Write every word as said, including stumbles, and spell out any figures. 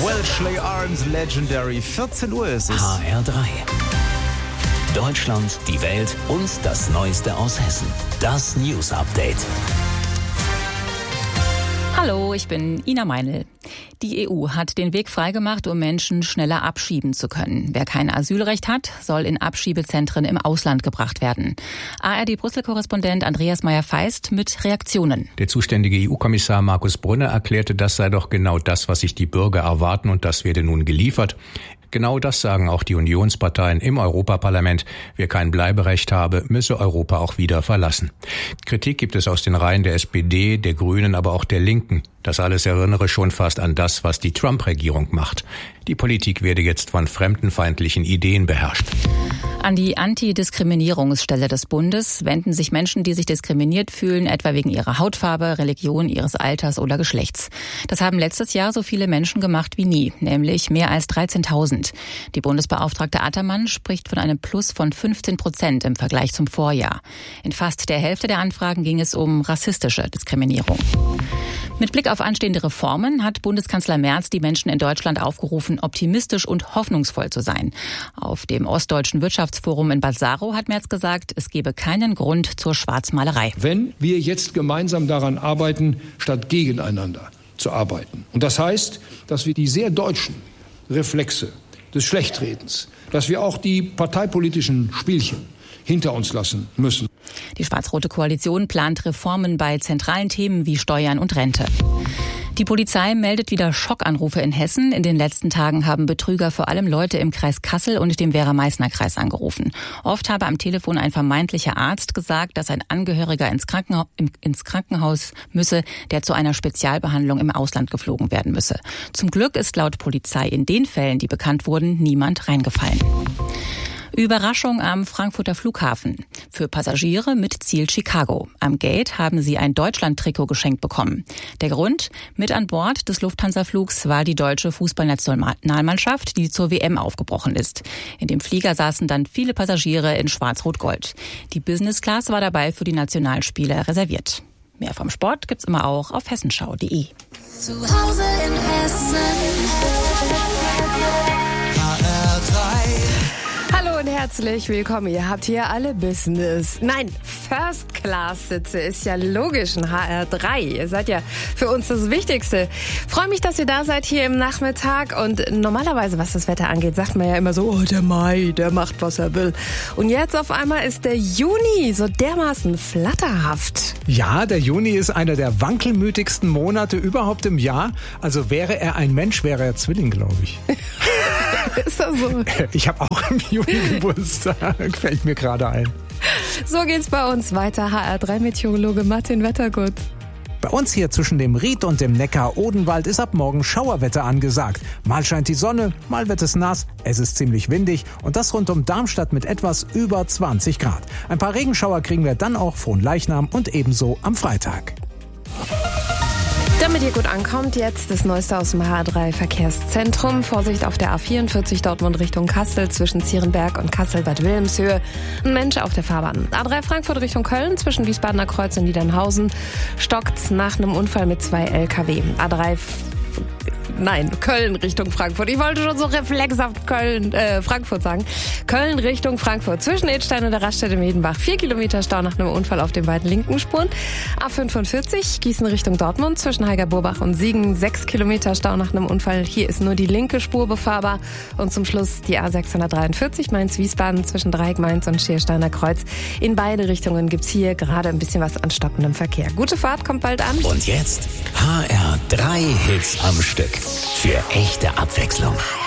Wellesley Arms Legendary. vierzehn Uhr ist es. H R drei. Deutschland, die Welt und das Neueste aus Hessen. Das News Update. Hallo, ich bin Ina Meinl. Die E U hat den Weg freigemacht, um Menschen schneller abschieben zu können. Wer kein Asylrecht hat, soll in Abschiebezentren im Ausland gebracht werden. A R D-Brüssel-Korrespondent Andreas Meyer-Feist mit Reaktionen. Der zuständige E U-Kommissar Markus Brunner erklärte, das sei doch genau das, was sich die Bürger erwarten, und das werde nun geliefert. Genau das sagen auch die Unionsparteien im Europaparlament. Wer kein Bleiberecht habe, müsse Europa auch wieder verlassen. Kritik gibt es aus den Reihen der S P D, der Grünen, aber auch der Linken. Das alles erinnere schon fast an das, was die Trump-Regierung macht. Die Politik werde jetzt von fremdenfeindlichen Ideen beherrscht. An die Antidiskriminierungsstelle des Bundes wenden sich Menschen, die sich diskriminiert fühlen, etwa wegen ihrer Hautfarbe, Religion, ihres Alters oder Geschlechts. Das haben letztes Jahr so viele Menschen gemacht wie nie, nämlich mehr als dreizehntausend. Die Bundesbeauftragte Attermann spricht von einem Plus von fünfzehn Prozent im Vergleich zum Vorjahr. In fast der Hälfte der Anfragen ging es um rassistische Diskriminierung. Mit Blick auf anstehende Reformen hat Bundeskanzler Merz die Menschen in Deutschland aufgerufen, optimistisch und hoffnungsvoll zu sein. Auf dem Ostdeutschen Wirtschaftsforum in Bad Saro hat Merz gesagt, es gebe keinen Grund zur Schwarzmalerei. Wenn wir jetzt gemeinsam daran arbeiten, statt gegeneinander zu arbeiten. Und das heißt, dass wir die sehr deutschen Reflexe des Schlechtredens, dass wir auch die parteipolitischen Spielchen hinter uns lassen müssen. Die schwarz-rote Koalition plant Reformen bei zentralen Themen wie Steuern und Rente. Die Polizei meldet wieder Schockanrufe in Hessen. In den letzten Tagen haben Betrüger vor allem Leute im Kreis Kassel und dem Werra-Meißner-Kreis angerufen. Oft habe am Telefon ein vermeintlicher Arzt gesagt, dass ein Angehöriger ins Krankenhaus, ins Krankenhaus müsse, der zu einer Spezialbehandlung im Ausland geflogen werden müsse. Zum Glück ist laut Polizei in den Fällen, die bekannt wurden, niemand reingefallen. Überraschung am Frankfurter Flughafen. Für Passagiere mit Ziel Chicago. Am Gate haben sie ein Deutschland-Trikot geschenkt bekommen. Der Grund? Mit an Bord des Lufthansa-Flugs war die deutsche Fußballnationalmannschaft, die zur W M aufgebrochen ist. In dem Flieger saßen dann viele Passagiere in Schwarz-Rot-Gold. Die Business Class war dabei für die Nationalspieler reserviert. Mehr vom Sport gibt's immer auch auf hessenschau punkt de. Zu Hause in Hessen. H R drei. Hallo und herzlich willkommen. Ihr habt hier alle Business. Nein, First-Class-Sitze ist ja logisch in H R drei. Ihr seid ja für uns das Wichtigste. Freue mich, dass ihr da seid hier im Nachmittag. Und normalerweise, was das Wetter angeht, sagt man ja immer so, oh, der Mai, der macht, was er will. Und jetzt auf einmal ist der Juni so dermaßen flatterhaft. Ja, der Juni ist einer der wankelmütigsten Monate überhaupt im Jahr. Also wäre er ein Mensch, wäre er Zwilling, glaube ich. Ist das so? Ich habe auch im Juni Geburtstag, fällt mir gerade ein. So geht's bei uns weiter. H R drei Meteorologe Martin Wettergut. Bei uns hier zwischen dem Ried und dem Neckar-Odenwald ist ab morgen Schauerwetter angesagt. Mal scheint die Sonne, mal wird es nass, es ist ziemlich windig und das rund um Darmstadt mit etwas über zwanzig Grad. Ein paar Regenschauer kriegen wir dann auch Fronleichnam und ebenso am Freitag. Damit ihr gut ankommt, jetzt das Neueste aus dem H R drei Verkehrszentrum. Vorsicht auf der A vierundvierzig Dortmund Richtung Kassel zwischen Zierenberg und Kassel-Bad Wilhelmshöhe. Ein Mensch auf der Fahrbahn. A drei Frankfurt Richtung Köln zwischen Wiesbadener Kreuz und Niedernhausen stockt's nach einem Unfall mit zwei L K W. A drei Nein, Köln Richtung Frankfurt. Ich wollte schon so reflexhaft Köln, äh, Frankfurt sagen. Köln Richtung Frankfurt. Zwischen Edstein und der Raststätte Medenbach. Vier Kilometer Stau nach einem Unfall auf den beiden linken Spuren. A fünfundvierzig Gießen Richtung Dortmund. Zwischen Heiger-Burbach und Siegen. Sechs Kilometer Stau nach einem Unfall. Hier ist nur die linke Spur befahrbar. Und zum Schluss die A sechshundertdreiundvierzig Mainz-Wiesbaden zwischen Dreieck-Mainz und Schiersteiner Kreuz. In beide Richtungen gibt's hier gerade ein bisschen was an stockendem Verkehr. Gute Fahrt, kommt bald an. Und jetzt H R drei Hits am Stück. Für echte Abwechslung.